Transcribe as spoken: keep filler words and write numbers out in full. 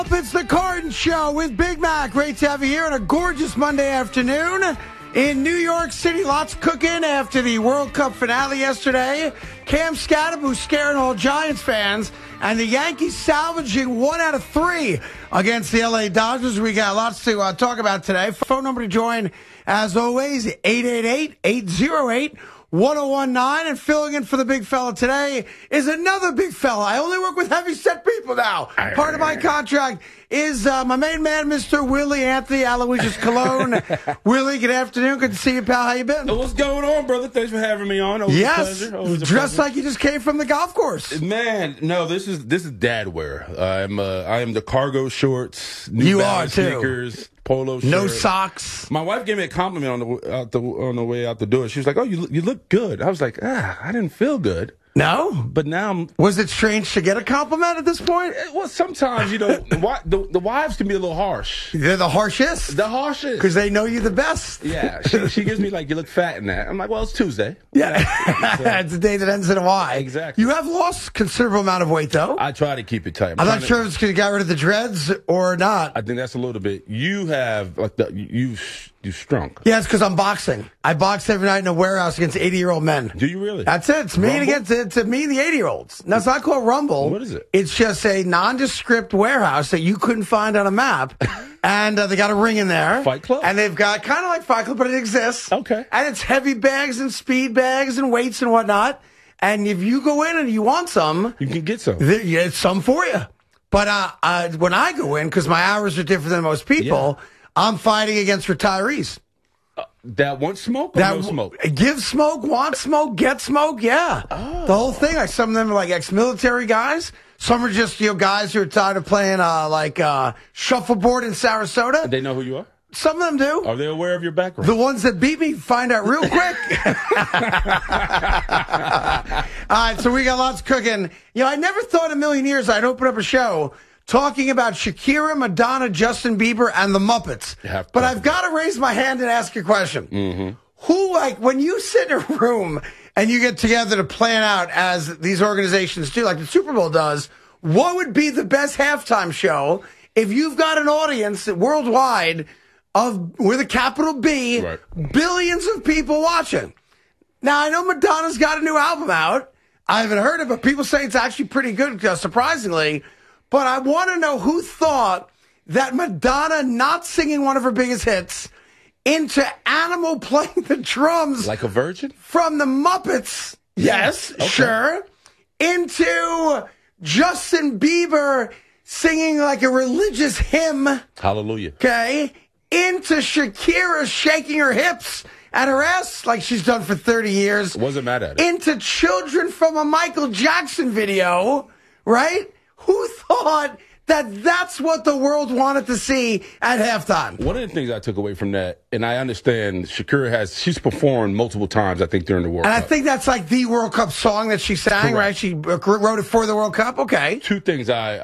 It's the Carton Show with Big Mac. Great to have you here on a gorgeous Monday afternoon in New York City. Lots cooking after the World Cup finale yesterday. Cam Skadden, who's scaring all Giants fans, and the Yankees salvaging one out of three against the L A Dodgers. We got lots to uh, talk about today. Phone number to join, as always, eight eight eight, eight oh eight, one oh one nine. And filling in for the big fella today is another big fella. I only work with heavy-set people now. Part of my contract is uh, my main man, Mister Willie Anthony Aloysius Colon. Willie, good afternoon. Good to see you, pal. How you been? What's going on, brother? Thanks for having me on. Always yes, a pleasure. Always a dressed pleasure. like you just came from the golf course. Man, no, this is this is dad wear. I'm uh, I am the cargo shorts, New You Balance are, too. sneakers, polo shirt. No socks. My wife gave me a compliment on the out the on the way out the door. She was like, "Oh, you look- you look good." I was like, "Ah, I didn't feel good." No? But now I'm. Was it strange to get a compliment at this point? Well, sometimes you know the, wi- the the wives can be a little harsh. They're the harshest. The harshest. Because they know you the best. Yeah, she, she gives me like, "You look fat in that." I'm like, "Well, it's Tuesday." Yeah. So- It's the day that ends in a Y. Exactly. You have lost a considerable amount of weight, though. I try to keep it tight. I'm trying not to- sure if it's because you got rid of the dreads or not. I think that's a little bit. You have like the you you strunk. Yeah, it's because I'm boxing. I box every night in a warehouse against eighty-year-old men. Do you really? That's it. It's me Rumble? against it's me and the eighty-year-olds. Now, it's not called Rumble. What is it? It's just a nondescript warehouse that you couldn't find on a map. And uh, they got a ring in there. Fight Club? And they've got kind of like Fight Club, but it exists. Okay. And it's heavy bags and speed bags and weights and whatnot. And if you go in and you want some, You can get some. there, yeah, it's some for you. But uh, uh, when I go in, because my hours are different than most people, I'm fighting against retirees. That want smoke or That no smoke? Give smoke, want smoke, get smoke, yeah. Oh. The whole thing. Like some of them are like ex-military guys. Some are just, you know, guys who are tired of playing uh, like uh, shuffleboard in Sarasota. They know who you are? Some of them do. Are they aware of your background? The ones that beat me find out real quick. All right, so we got lots cooking. You know, I never thought in a million years I'd open up a show talking about Shakira, Madonna, Justin Bieber, and the Muppets. You have to But talk I've got to raise my hand and ask you a question. Mm-hmm. Who, like, when you sit in a room and you get together to plan out, as these organizations do, like the Super Bowl does, what would be the best halftime show if you've got an audience worldwide of, with a capital B, Right. billions of people watching? Now, I know Madonna's got a new album out. I haven't heard it, but people say it's actually pretty good, uh, surprisingly. But I want to know who thought that Madonna not singing one of her biggest hits into Animal playing the drums Like a virgin? from the Muppets, yes, Okay. sure, into Justin Bieber singing like a religious hymn, Hallelujah. okay, into Shakira shaking her hips at her ass like she's done for thirty years, Wasn't mad at it. into Children from a Michael Jackson video, right? Who thought that that's what the world wanted to see at halftime? One of the things I took away from that, and I understand Shakira has, she's performed multiple times, I think, during the World And Cup. I think that's like the World Cup song that she sang, Correct. right? She wrote it for the World Cup. Okay. Two things I,